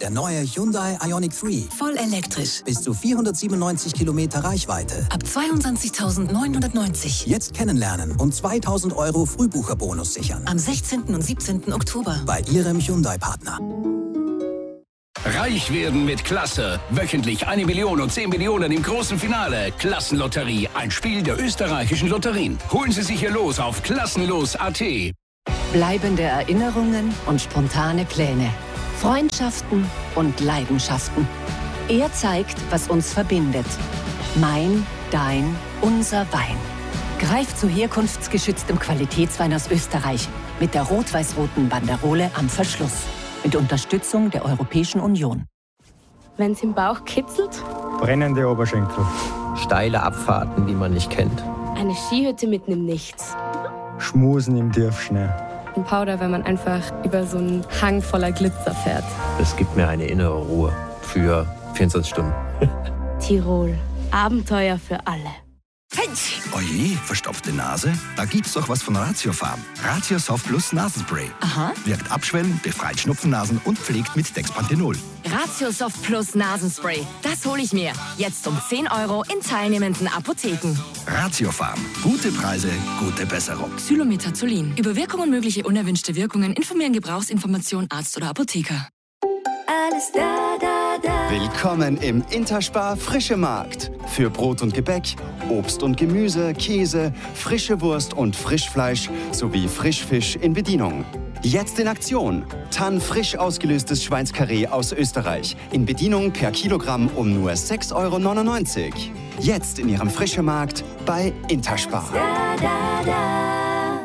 Der neue Hyundai Ioniq 3. Voll elektrisch. Bis zu 497 Kilometer Reichweite. Ab 22.990. Jetzt kennenlernen und 2.000 € Frühbucherbonus sichern. Am 16. und 17. Oktober. Bei Ihrem Hyundai-Partner. Reich werden mit Klasse. Wöchentlich 1 Million und 10 Millionen im großen Finale. Klassenlotterie, ein Spiel der österreichischen Lotterien. Holen Sie sich hier los auf klassenlos.at. Bleibende Erinnerungen und spontane Pläne. Freundschaften und Leidenschaften. Er zeigt, was uns verbindet. Mein, dein, unser Wein. Greif zu herkunftsgeschütztem Qualitätswein aus Österreich. Mit der rot-weiß-roten Banderole am Verschluss. Mit Unterstützung der Europäischen Union. Wenn es im Bauch kitzelt? Brennende Oberschenkel. Steile Abfahrten, die man nicht kennt. Eine Skihütte mitten im Nichts. Schmusen im Tiefschnee. Ein Powder, wenn man einfach über so einen Hang voller Glitzer fährt. Das gibt mir eine innere Ruhe für 24 Stunden. Tirol. Abenteuer für alle. Oje, verstopfte Nase? Da gibt's doch was von Ratiofarm. Ratio Soft Plus Nasenspray. Aha. Wirkt abschwellend, befreit Schnupfennasen und pflegt mit Dexpanthenol. Ratio Soft Plus Nasenspray. Das hole ich mir. Jetzt um 10 € in teilnehmenden Apotheken. Ratiofarm. Gute Preise, gute Besserung. Xylometazoline. Über Wirkung und mögliche unerwünschte Wirkungen informieren Gebrauchsinformation Arzt oder Apotheker. Alles da, da, da. Willkommen im Interspar Frische Markt. Für Brot und Gebäck, Obst und Gemüse, Käse, frische Wurst und Frischfleisch sowie Frischfisch in Bedienung. Jetzt in Aktion. Tann frisch ausgelöstes Schweinskarree aus Österreich. In Bedienung per Kilogramm um nur 6,99 €. Jetzt in Ihrem Frische Markt bei Interspar. Da, da, da.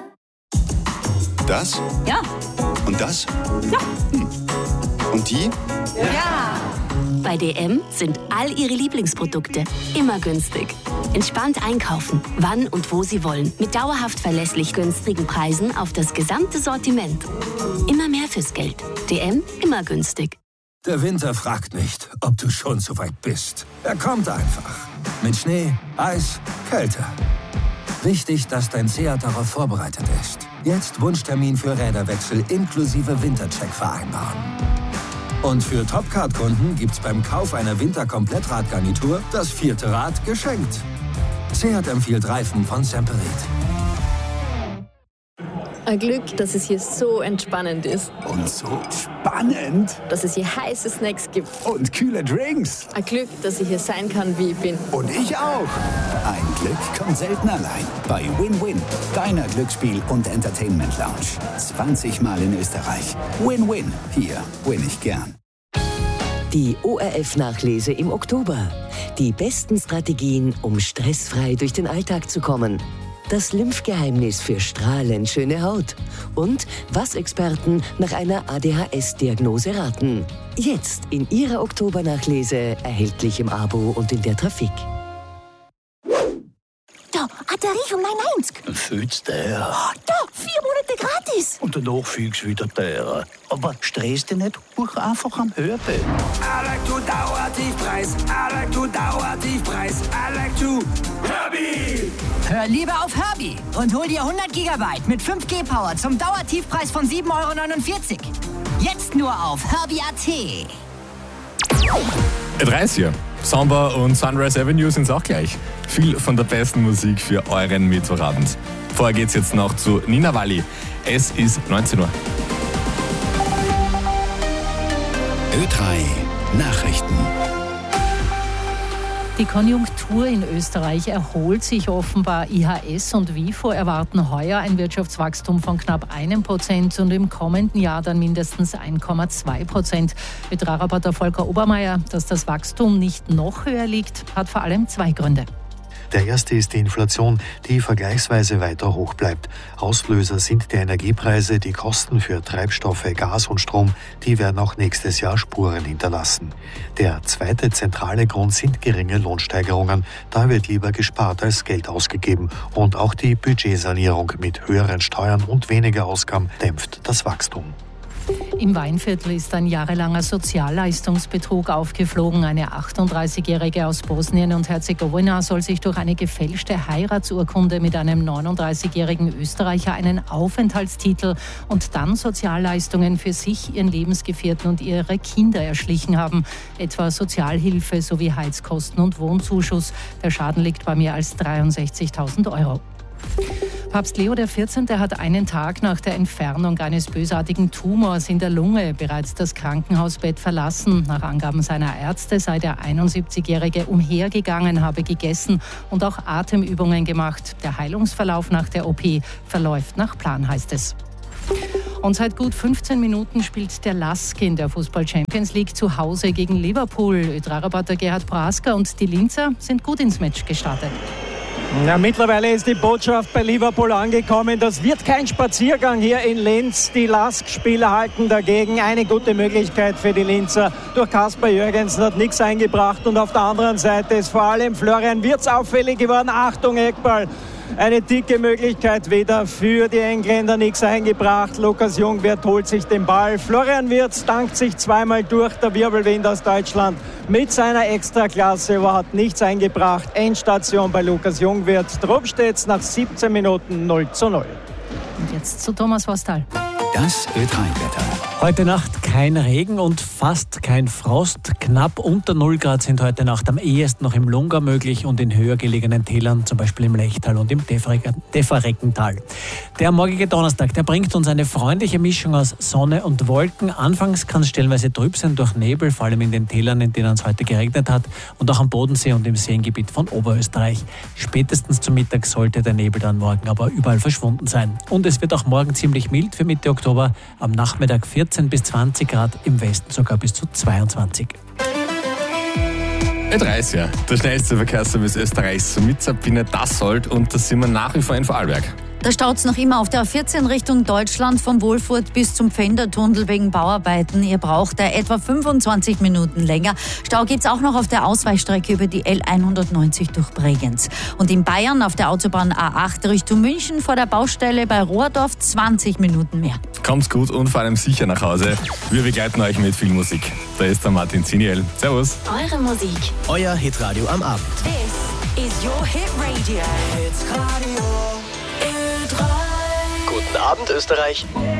Das? Ja. Und das? Ja. Und die? Ja. Bei DM sind all Ihre Lieblingsprodukte immer günstig. Entspannt einkaufen, wann und wo Sie wollen. Mit dauerhaft verlässlich günstigen Preisen auf das gesamte Sortiment. Immer mehr fürs Geld. DM, immer günstig. Der Winter fragt nicht, ob du schon so weit bist. Er kommt einfach. Mit Schnee, Eis, Kälte. Wichtig, dass dein Seat darauf vorbereitet ist. Jetzt Wunschtermin für Räderwechsel inklusive Wintercheck vereinbaren. Und für Topcard-Kunden gibt's beim Kauf einer Winter-Komplettradgarnitur das 4. Rad geschenkt. Seat empfiehlt Reifen von Semperit. Ein Glück, dass es hier so entspannend ist. Und so spannend. Dass es hier heiße Snacks gibt. Und kühle Drinks. Ein Glück, dass ich hier sein kann, wie ich bin. Und ich auch. Ein Glück kommt selten allein. Bei Win-Win, deiner Glücksspiel- und Entertainment-Lounge. 20 Mal in Österreich. Win-Win. Hier win ich gern. Die ORF-Nachlese im Oktober. Die besten Strategien, um stressfrei durch den Alltag zu kommen. Das Lymphgeheimnis für strahlend schöne Haut. Und was Experten nach einer ADHS-Diagnose raten. Jetzt in Ihrer Oktobernachlese, erhältlich im Abo und in der Trafik. Da, ein Tarif um 99. Fühlt's der? Oh, da, 4 Monate gratis. Und danach fühlst du wieder der. Aber stress dich nicht, buch einfach am Hörbild. I like to Dauertiefpreis. I like to Dauertiefpreis. I like to Herbie. Hör lieber auf Herbie und hol dir 100 GB mit 5G-Power zum Dauertiefpreis von 7,49 €. Jetzt nur auf Herbie.at. Drei ist hier. Samba und Sunrise Avenue sind auch gleich. Viel von der besten Musik für euren Mittwochabend. Vorher geht's jetzt noch zu Nina Walli. Es ist 19 Uhr. Ö3 Nachrichten. Die Konjunktur in Österreich erholt sich offenbar. IHS und WIFO erwarten heuer ein Wirtschaftswachstum von knapp 1% und im kommenden Jahr dann mindestens 1,2%. Agrarreporter Volker Obermeier, dass das Wachstum nicht noch höher liegt, hat vor allem 2 Gründe. Der erste ist die Inflation, die vergleichsweise weiter hoch bleibt. Auslöser sind die Energiepreise, die Kosten für Treibstoffe, Gas und Strom, die werden auch nächstes Jahr Spuren hinterlassen. Der zweite zentrale Grund sind geringe Lohnsteigerungen. Da wird lieber gespart als Geld ausgegeben. Und auch die Budgetsanierung mit höheren Steuern und weniger Ausgaben dämpft das Wachstum. Im Weinviertel ist ein jahrelanger Sozialleistungsbetrug aufgeflogen. Eine 38-Jährige aus Bosnien und Herzegowina soll sich durch eine gefälschte Heiratsurkunde mit einem 39-jährigen Österreicher einen Aufenthaltstitel und dann Sozialleistungen für sich, ihren Lebensgefährten und ihre Kinder erschlichen haben. Etwa Sozialhilfe sowie Heizkosten und Wohnzuschuss. Der Schaden liegt bei mehr als 63.000 Euro. Papst Leo XIV. Hat einen Tag nach der Entfernung eines bösartigen Tumors in der Lunge bereits das Krankenhausbett verlassen. Nach Angaben seiner Ärzte sei der 71-Jährige umhergegangen, habe gegessen und auch Atemübungen gemacht. Der Heilungsverlauf nach der OP verläuft nach Plan, heißt es. Und seit gut 15 Minuten spielt der LASK in der Fußball-Champions League zu Hause gegen Liverpool. Ö3-Reporter Gerhard Prohaska und die Linzer sind gut ins Match gestartet. Ja, mittlerweile ist die Botschaft bei Liverpool angekommen. Das wird kein Spaziergang hier in Linz. Die LASK-Spieler halten dagegen. Eine gute Möglichkeit für die Linzer. Durch Kasper Jürgensen hat nichts eingebracht. Und auf der anderen Seite ist vor allem Florian Wirtz auffällig geworden. Achtung, Eckball. Eine dicke Möglichkeit wieder für die Engländer, nichts eingebracht. Lukas Jungwirth holt sich den Ball. Florian Wirtz dankt sich zweimal durch. Der Wirbelwind aus Deutschland mit seiner Extraklasse, aber hat nichts eingebracht. Endstation bei Lukas Jungwirth. Drum steht's nach 17 Minuten 0:0. Und jetzt zu Thomas Wastal. Das Ö3-Wetter. Heute Nacht kein Regen und fast kein Frost. Knapp unter 0 Grad sind heute Nacht am ehesten noch im Lungau möglich und in höher gelegenen Tälern, zum Beispiel im Lechtal und im Deferreckental. Der morgige Donnerstag, der bringt uns eine freundliche Mischung aus Sonne und Wolken. Anfangs kann es stellenweise trüb sein durch Nebel, vor allem in den Tälern, in denen es heute geregnet hat und auch am Bodensee und im Seengebiet von Oberösterreich. Spätestens zum Mittag sollte der Nebel dann morgen aber überall verschwunden sein. Und es wird auch morgen ziemlich mild für Mitte Oktober. Am Nachmittag 14 bis 20 Grad, im Westen sogar bis zu 22. Ö3, der schnellste Verkehrsservice Österreichs mit Sabine Dassold und da sind wir nach wie vor in Vorarlberg. Da staut es noch immer auf der A14 Richtung Deutschland vom Wohlfurt bis zum Pfändertunnel wegen Bauarbeiten. Ihr braucht da etwa 25 Minuten länger. Stau gibt es auch noch auf der Ausweichstrecke über die L190 durch Bregenz. Und in Bayern auf der Autobahn A8 Richtung München vor der Baustelle bei Rohrdorf 20 Minuten mehr. Kommt's gut und vor allem sicher nach Hause. Wir begleiten euch mit viel Musik. Da ist der Martin Ziniel. Servus. Eure Musik. Euer Hitradio am Abend. This is your Hit Radio. Hitradio. Guten Abend, Österreich.